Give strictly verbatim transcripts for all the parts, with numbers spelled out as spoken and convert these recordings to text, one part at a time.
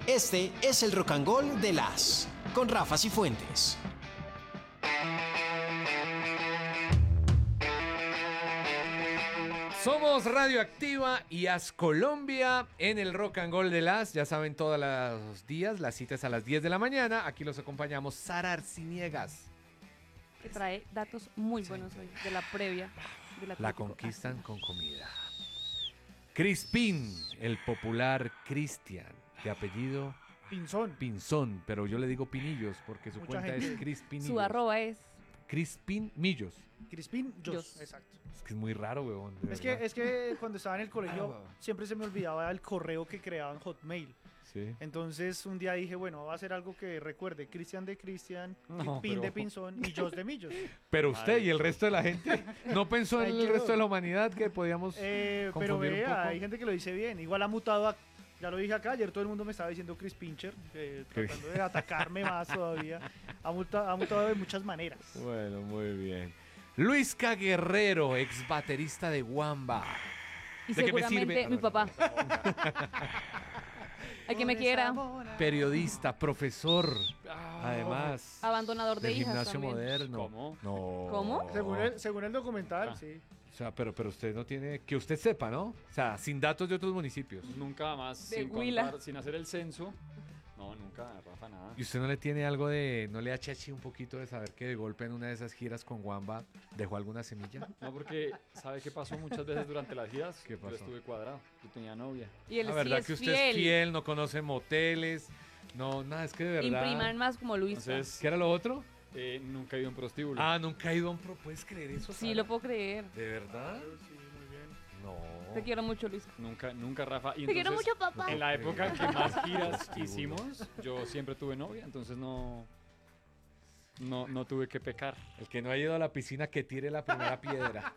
Este es el Rock and Roll de las con Rafa Cifuentes. Somos Radioactiva y As Colombia en el Rock and Roll de las. Ya saben, todos los días, las citas a las diez de la mañana. Aquí los acompañamos Sara Arciniegas. Que trae datos muy buenos hoy de la previa. De la La conquistan con comida. Crispín, el popular Cristian, de apellido Pinzón. Pinzón, pero yo le digo Pinillos porque su Mucha cuenta gente. es Crispinillos. Su arroba es Crispín Millos. Crispín Jos. Jos. Exacto. Es que es muy raro, weón. de Es verdad. que, es que cuando estaba en el colegio Ah. siempre se me olvidaba el correo que creaban Hotmail. Sí. Entonces un día dije, bueno, va a ser algo que recuerde Cristian de Cristian, No, Pin pero- de Pinzón y Jos de Millos. Pero usted y el resto de la gente no pensó en Ahí el quedó. resto de la humanidad que podíamos Eh, pero confundir un poco. vea, hay gente que lo dice bien. Igual ha mutado, a- ya lo dije acá, ayer todo el mundo me estaba diciendo Chris Pincher, eh, ¿Qué? tratando de atacarme más todavía. Ha mutado, ha mutado de muchas maneras. Bueno, muy bien. Luis K. Guerrero, ex baterista de Wamba. y ¿De qué me seguramente sirve? mi papá. Al que me quiera. Periodista, profesor, además. Abandonador de del hijas gimnasio también. moderno. ¿Cómo? No. ¿Cómo? Según el, según el documental, Ah. sí. O sea, pero, pero usted no tiene... Que usted sepa, ¿no? O sea, sin datos de otros municipios. Nunca más, De sin Huila. contar, sin hacer el censo. No, nunca, Rafa, nada. ¿Y usted no le tiene algo de... no le achachi un poquito de saber que de golpe en una de esas giras con Wamba dejó alguna semilla? No, porque ¿sabe qué pasó muchas veces durante las giras? ¿Qué pasó? Yo estuve cuadrado, yo tenía novia. Y él La sí verdad es que usted fiel. es fiel, no conoce moteles. No, nada, es que de verdad... Impriman más como Luis. Entonces, ¿Qué era lo otro? eh, nunca he ido a un prostíbulo. Ah, nunca he ido a un pro... ¿Puedes creer eso, Sí, Sara? lo puedo creer. ¿De verdad? Sí, muy bien. No. Te quiero mucho, Luis. Nunca, nunca, Rafa. Y Te quiero entonces, mucho, papá. En la época que más giras Prostíbulo. hicimos, yo siempre tuve novia, entonces no, no, no tuve que pecar. El que no ha ido a la piscina, que tire la primera piedra.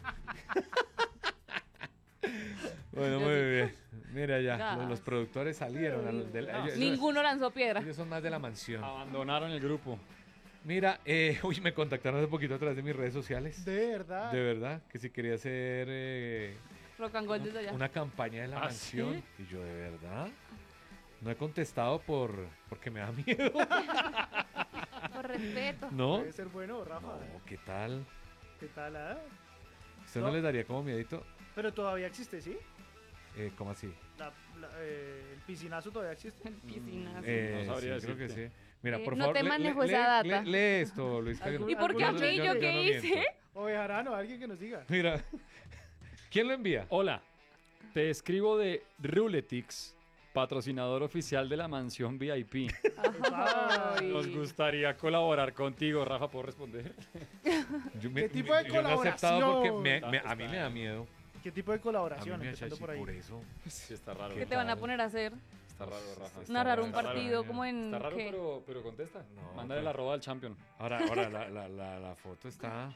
Bueno, Yo muy sí. bien. Mira ya, Gas. los, los productores salieron. a los del- No. ellos, Ninguno lanzó piedra. ellos son más de la mansión. Abandonaron el grupo. Mira, eh, uy, me contactaron hace poquito a través de mis redes sociales. De verdad. De verdad, que si quería hacer eh, Rock and roll desde allá. una campaña de la ¿Ah, mansión. Y yo, de verdad, no he contestado por porque me da miedo. Por respeto. ¿No? Debe ser bueno, Rafa. No, ¿qué tal? ¿Qué tal, ah? ¿Usted no, No. les daría como miedito? Pero todavía existe, ¿sí? Eh, ¿Cómo así? La- la- eh, el piscinazo todavía existe. El piscinazo. Eh, No sabría sí, creo que sí. decirte. Mira, Eh, por no favor, te le- manejo le- esa lee- data. lee- lee esto, Luis. ¿Algún- ¿Y por qué algún- a mí? ¿Yo qué no hice? miento. O Bejarano, alguien que nos diga. Mira, ¿quién lo envía? Hola, te escribo de Ruletix, patrocinador oficial de la mansión V I P. Ay. Nos gustaría colaborar contigo, Rafa, ¿puedo responder? Yo me- ¿Qué tipo de yo no he aceptado porque me- colaboración? me- a mí me da miedo. ¿Qué tipo de A mí colaboración? me da Empezando chachi por ahí. por eso. Sí, está raro. ¿Qué te van a poner a hacer? Está raro, Rafa. Está Narrar raro, un está raro. partido como en... Está raro, ¿qué? pero, pero contesta. No, Mándale pero- la arroba al champion. Ahora, ahora la, la, la, la foto está...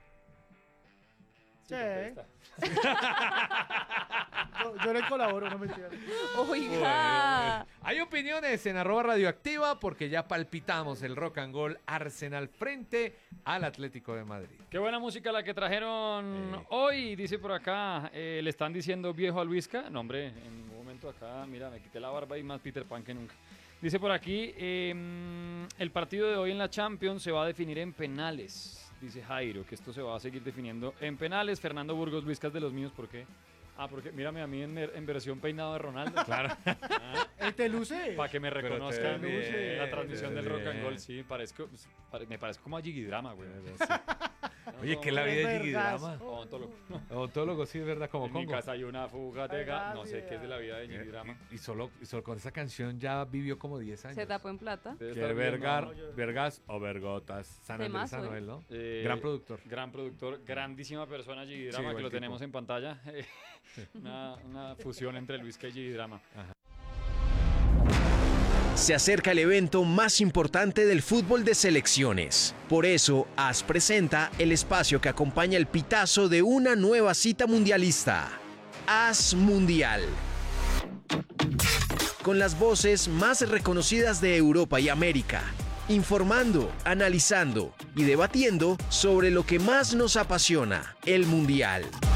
Sí. contesta. Yo, yo le colaboro, no me entiendes. Oiga. Hay opiniones en arroba radioactiva porque ya palpitamos el rock and roll Arsenal frente al Atlético de Madrid. Qué buena música la que trajeron Eh. hoy, dice por acá. Eh, ¿Le están diciendo viejo a Luisca? No, hombre, en un momento acá, mira, me quité la barba y más Peter Pan que nunca. Dice por aquí, eh, el partido de hoy en la Champions se va a definir en penales. Dice Jairo, que esto se va a seguir definiendo en penales. Fernando Burgos, Luisca es de los míos, ¿por qué? Ah, porque mírame a mí en, en versión peinado de Ronaldo. Claro. ¿Eh, ¿Te luce? Para que me Pero te reconozcan ves en bien, la transmisión te del ves rock and bien. roll. Sí, parezco, pare- me parezco como a Jiggy Drama, güey. Oye, que la Es vida es verdad. Jigidrama. Odontólogo. Odontólogo, sí, es verdad, como En mi Congo. casa hay una fuga de gas. No sé Gracias. qué es de la vida de Jiggy Eh, Drama. Y, y solo, y solo con esa canción ya vivió como diez años. Se tapó en plata. Debe Que estar bien, Vergar, ¿no? yo- Vergas o Vergotas. San Andrés Temazo, Anuel, ¿no? Eh, Gran productor. Gran productor, grandísima persona Jiggy Drama, Sí, que buen lo tipo. tenemos en pantalla. una, una fusión entre Luisca y Jiggy Drama. Se acerca el evento más importante del fútbol de selecciones. Por eso, A S presenta el espacio que acompaña el pitazo de una nueva cita mundialista. A S Mundial. Con las voces más reconocidas de Europa y América. Informando, analizando y debatiendo sobre lo que más nos apasiona, el Mundial.